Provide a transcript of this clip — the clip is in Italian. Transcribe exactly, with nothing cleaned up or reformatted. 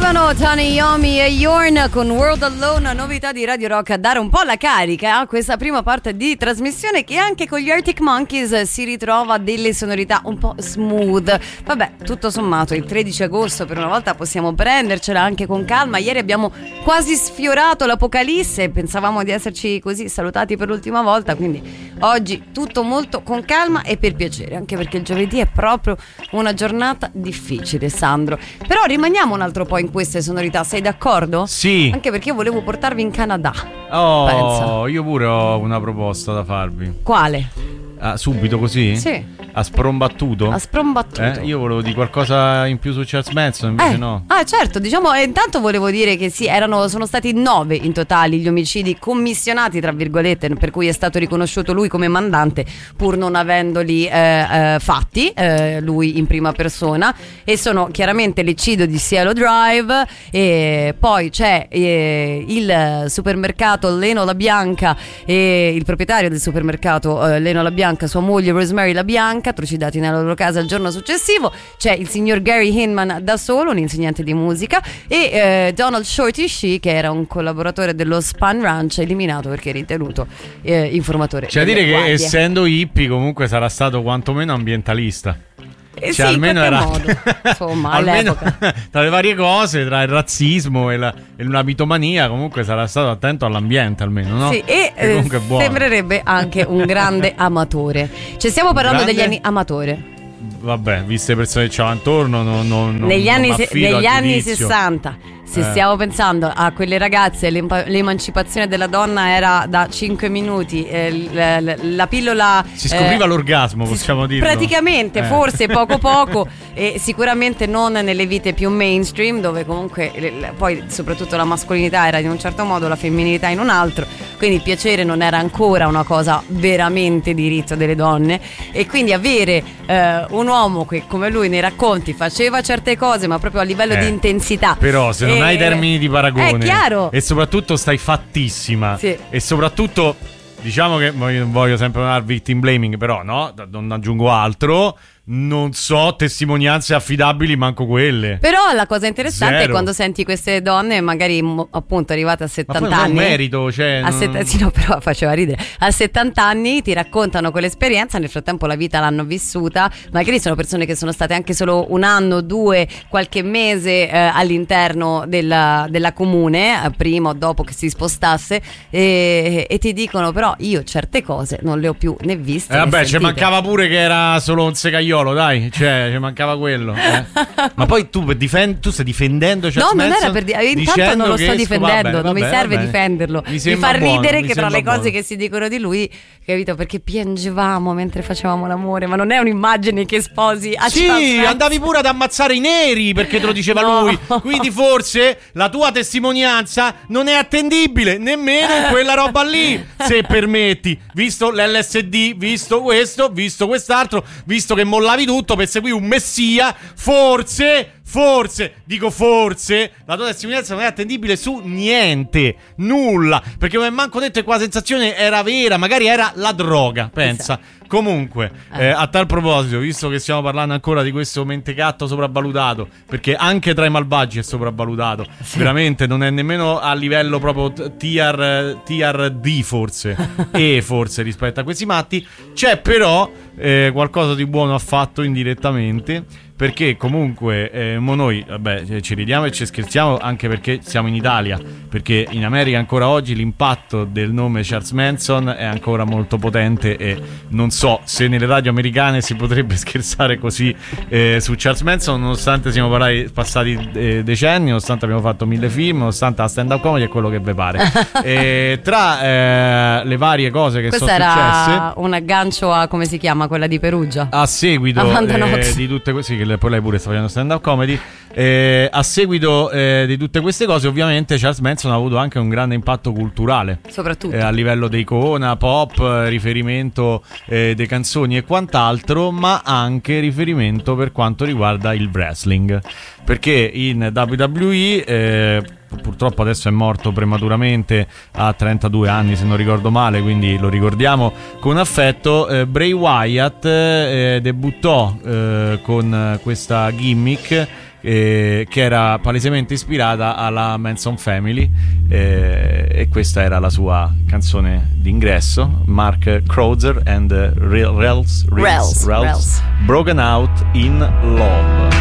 Arrivano Tony Iommi e Yorn con World Alone, novità di Radio Rock, a dare un po' la carica a questa prima parte di trasmissione che anche con gli Arctic Monkeys si ritrova delle sonorità un po' smooth. Vabbè, tutto sommato il tredici agosto per una volta possiamo prendercela anche con calma. Ieri abbiamo quasi sfiorato l'apocalisse e pensavamo di esserci così salutati per l'ultima volta, quindi oggi tutto molto con calma e per piacere, anche perché il giovedì è proprio una giornata difficile, Sandro. Però rimaniamo un altro po' in queste sonorità, sei d'accordo? Sì. Anche perché io volevo portarvi in Canada. Oh, pensa. Io pure ho una proposta da farvi. Quale? Ah, subito così? Sì. A sprombattuto? A sprombattuto. Eh, io volevo dire qualcosa in più su Charles Manson, invece eh. no. Ah, certo, diciamo, eh, intanto volevo dire che sì, erano, sono stati nove in totale gli omicidi commissionati, tra virgolette, per cui è stato riconosciuto lui come mandante, pur non avendoli eh, eh, fatti, eh, lui in prima persona, e sono chiaramente l'eccidio di Cielo Drive, e poi c'è eh, il supermercato Leno La Bianca e il proprietario del supermercato eh, Leno La Bianca, sua moglie Rosemary La Bianca, trucidati nella loro casa il giorno successivo. C'è il signor Gary Hinman da solo, un insegnante di musica, e eh, Donald Shorty Shee, che era un collaboratore dello Spahn Ranch, eliminato perché ritenuto eh, informatore. C'è da dire che guardie. Essendo hippie comunque sarà stato quantomeno ambientalista. Eh cioè, sì, almeno in era modo. Insomma, almeno all'epoca. Tra le varie cose, tra il razzismo e la, e la mitomania, comunque sarà stato attento all'ambiente, almeno, no? Sì, e eh, sembrerebbe anche un grande amatore. Cioè, stiamo parlando grande... degli anni amatore. Vabbè, viste le persone che c'erano intorno, non, non, negli non anni, se, negli anni giudizio. sessanta. Se eh. stiamo pensando a quelle ragazze, l'emancipazione della donna era da cinque minuti, eh, la, la, la pillola si scopriva eh, l'orgasmo, possiamo dire. Praticamente, eh. forse poco poco, e sicuramente non nelle vite più mainstream, dove comunque le, poi soprattutto la mascolinità era in un certo modo, la femminilità in un altro, quindi il piacere non era ancora una cosa veramente diritto delle donne, e quindi avere eh, un uomo che come lui nei racconti faceva certe cose, ma proprio a livello eh. di intensità. Però se non non hai termini di paragone, è chiaro. E soprattutto stai fattissima, sì. E soprattutto diciamo che voglio, voglio sempre fare victim blaming, però no, non aggiungo altro. Non so testimonianze affidabili, manco quelle. Però la cosa interessante Zero. È quando senti queste donne, magari appunto arrivate a settanta ma poi anni. Non merito, cioè. A set- sì, no, però faceva ridere. A settanta anni ti raccontano quell'esperienza, nel frattempo la vita l'hanno vissuta. Magari sono persone che sono state anche solo un anno, due, qualche mese eh, all'interno della, della comune, eh, prima o dopo che si spostasse, e, e ti dicono: però io certe cose non le ho più né viste. Eh, né vabbè, ci mancava pure che era solo un secagliolo. Dai, cioè, ci mancava quello. Eh. Ma poi tu, difend- tu stai difendendo Charles No, non Manson, era per dire. Intanto non lo sto difendendo, vabbè, non mi vabbè, serve vabbè. difenderlo. Mi, mi fa buono, ridere mi che tra le buono. cose che si dicono di lui, capito? Perché piangevamo mentre facevamo l'amore, ma non è un'immagine che sposi a Sì, Charles andavi pure ad ammazzare i neri perché te lo diceva no. lui. Quindi forse la tua testimonianza non è attendibile nemmeno in quella roba lì, se permetti. Visto l'L S D, visto questo, visto quest'altro, visto che mollavi tutto per seguire un messia, forse, forse, dico forse, la tua testimonianza non è attendibile su niente, nulla, perché come manco detto che quella sensazione era vera, magari era la droga, pensa. Esatto. Comunque, eh, a tal proposito, visto che stiamo parlando ancora di questo mentecatto sopravvalutato, perché anche tra i malvagi è sopravvalutato, sì. Veramente non è nemmeno a livello proprio tier, tier D forse, E forse rispetto a questi matti, c'è però eh, qualcosa di buono ha fatto indirettamente, perché comunque eh, mo noi vabbè, ci ridiamo e ci scherziamo, anche perché siamo in Italia, perché in America ancora oggi l'impatto del nome Charles Manson è ancora molto potente, e non so se nelle radio americane si potrebbe scherzare così eh, su Charles Manson, nonostante siamo passati eh, decenni, nonostante abbiamo fatto mille film, nonostante la stand up comedy è quello che vi pare. E tra eh, le varie cose che Questo sono successe, questo era un aggancio a, come si chiama, quella di Perugia, a seguito eh, di tutte queste, sì, poi lei pure sta facendo stand up comedy, eh, a seguito eh, di tutte queste cose ovviamente Charles Manson ha avuto anche un grande impatto culturale, soprattutto eh, a livello di icona, pop, riferimento eh, delle canzoni e quant'altro, ma anche riferimento per quanto riguarda il wrestling, perché in W W E eh, purtroppo adesso è morto prematuramente a trentadue anni se non ricordo male, quindi lo ricordiamo con affetto. eh, Bray Wyatt eh, debuttò eh, con questa gimmick eh, che era palesemente ispirata alla Manson Family, eh, e questa era la sua canzone d'ingresso, Mark Crozer and uh, Rels, Rels, Rels, Rels, Rels. Broken Out in Love.